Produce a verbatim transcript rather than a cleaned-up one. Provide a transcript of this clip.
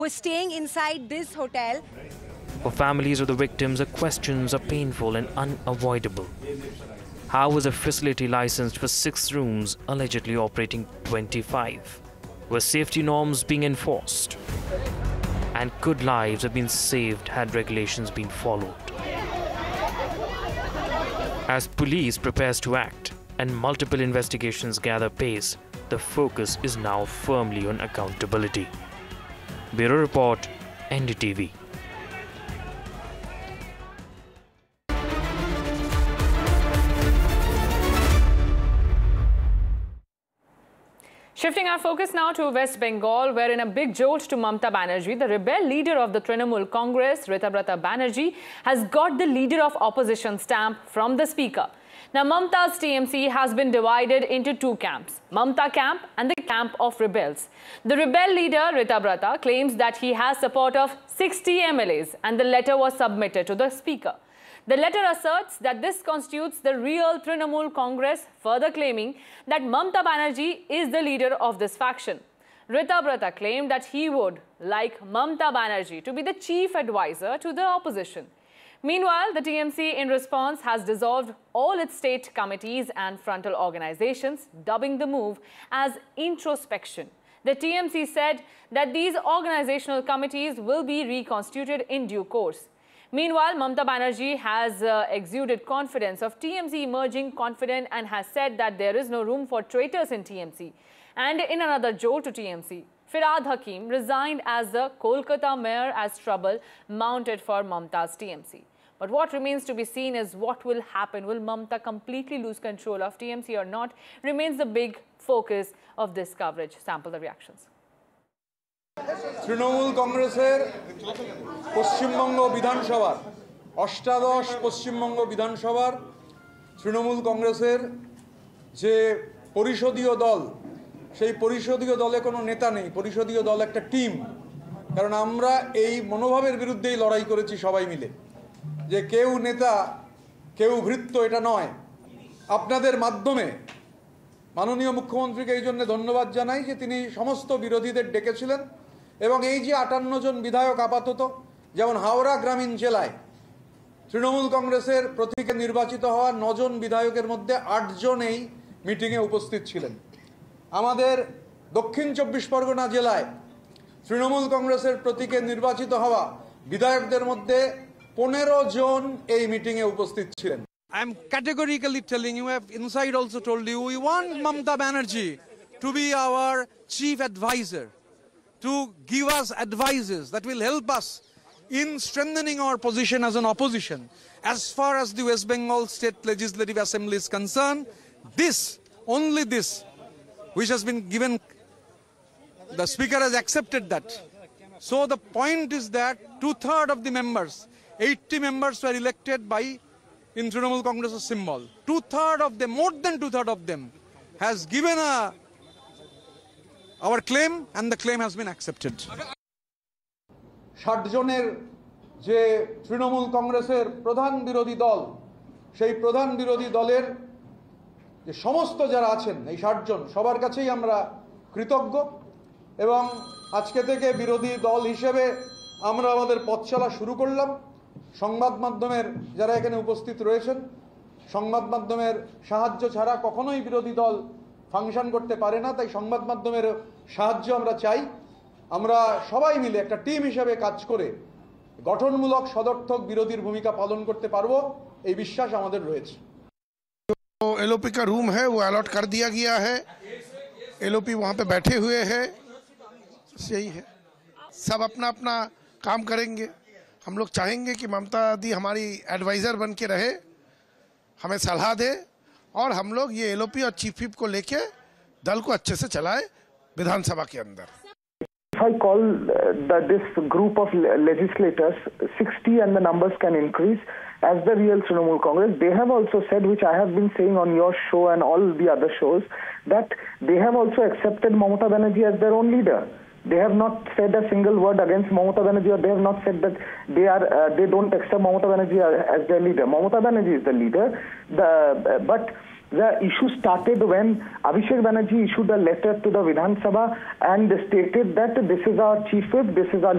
who is staying inside this hotel. For families of the victims, the questions are painful and unavoidable. How was a facility licensed for six rooms, allegedly operating twenty-five? Were safety norms being enforced? And could lives have been saved had regulations been followed? As police prepares to act and multiple investigations gather pace, the focus is now firmly on accountability. Bureau Report, N D T V. Shifting our focus now to West Bengal, where in a big jolt to Mamata Banerjee, the rebel leader of the Trinamool Congress, Ritabrata Banerjee, has got the leader of opposition stamp from the speaker. Now, Mamata's T M C has been divided into two camps, Mamata camp and the camp of rebels. The rebel leader, Ritabrata, claims that he has support of sixty M L As and the letter was submitted to the speaker. The letter asserts that this constitutes the real Trinamool Congress, further claiming that Mamata Banerjee is the leader of this faction. Ritabrata claimed that he would like Mamata Banerjee to be the chief advisor to the opposition. Meanwhile, the T M C in response has dissolved all its state committees and frontal organizations, dubbing the move as introspection. The T M C said that these organizational committees will be reconstituted in due course. Meanwhile, Mamata Banerjee has uh, exuded confidence of T M C emerging confident and has said that there is no room for traitors in T M C. And in another jolt to T M C, Firhad Hakim resigned as the Kolkata mayor as trouble mounted for Mamata's T M C. But what remains to be seen is what will happen. Will Mamata completely lose control of T M C or not? Remains the big focus of this coverage. Sample the reactions. Trinamool কংগ্রেসের পশ্চিমবঙ্গ বিধানসভার অষ্টাদশ পশ্চিমবঙ্গ বিধানসভার তৃণমূল কংগ্রেসের যে পরিষদীয় দল সেই পরিষদীয় দলে কোনো নেতা নেই, পরিষদীয় দল একটা টিম। কারণ আমরা এই মনোভাবের বিরুদ্ধেই লড়াই করেছি সবাই মিলে, যে কেউ নেতা কেউ ভৃত্য, এটা নয়। আপনাদের মাধ্যমে মাননীয় মুখ্যমন্ত্রীকে এই জন্য ধন্যবাদ জানাই যে তিনি সমস্ত বিরোধীদের ডেকেছিলেন এবং এই যে আটান্ন জন বিধায়ক আপাতত, যেমন হাওড়া গ্রামীণ জেলায় তৃণমূল কংগ্রেসের প্রতীকে নির্বাচিত হওয়া নজন বিধায়কের মধ্যে আটজন এই মিটিংয়ে উপস্থিত ছিলেন। আমাদের দক্ষিণ চব্বিশ পরগনা জেলায় তৃণমূল কংগ্রেসের প্রতীকে নির্বাচিত হওয়া বিধায়কদের মধ্যে পনেরো জন এই মিটিংয়ে উপস্থিত ছিলেন। I am categorically telling you, I have inside also told you, we want Mamata Banerjee to be our chief advisor, to give us advices that will help us in strengthening our position as an opposition. As far as the West Bengal State Legislative Assembly is concerned, this, only this, which has been given, the Speaker has accepted that. So the point is that two-thirds of the members, eighty members were elected by in Trinamool Congress's symbol. Two-thirds of them, more than two-thirds of them, has given a, our claim and the claim has been accepted. ষাট জনের যে তৃণমূল কংগ্রেসের প্রধান বিরোধী দল, সেই প্রধান বিরোধী দলের যে সমস্ত যারা আছেন এই ষাট জন সবার কাছেই আমরা কৃতজ্ঞ এবং আজকে থেকে বিরোধী দল হিসেবে আমরা আমাদের পথ চলা শুরু করলাম। সংবাদ মাধ্যমের যারা এখানে উপস্থিত রয়েছেন, সংবাদ মাধ্যমের সাহায্য ছাড়া কখনোই বিরোধী দল ফাংশন করতে পারে না, তাই সংবাদ মাধ্যমের সাহায্য আমরা চাই। আমরা সবাই মিলে একটা টিম হিসেবে কাজ করে গঠনমূলক সদর্থক বিরোধীর ভূমিকা পালন করতে পারবো, এই বিশ্বাস আমাদের রয়েছে। एलओपी का रूम है वो अलॉट कर दिया गया है, एलओपी वहाँ पे बैठे हुए हैं, यही है, सब अपना अपना काम करेंगे। हम लोग चाहेंगे कि ममता दी हमारी एडवाइज़र बन के रहे, हमें सलाह दे और हम लोग ये एलओपी और चीफ व्हिप को लेके दल को अच्छे से चलाए विधानसभा के अंदर। If I call uh, the, this group of legislators sixty and the numbers can increase as the real Trinamool Congress, they have also said, which I have been saying on your show and all the other shows, that they have also accepted Mamata Banerjee as their own leader. They have not said a single word against Mamata Banerjee, or they have not said that they are uh, they don't accept Mamata Banerjee as their leader. Mamata Banerjee is the leader, the, uh, but The issue started when Abhishek Banerjee issued a letter to the Vidhan Sabha and stated that this is our chief whip, this is our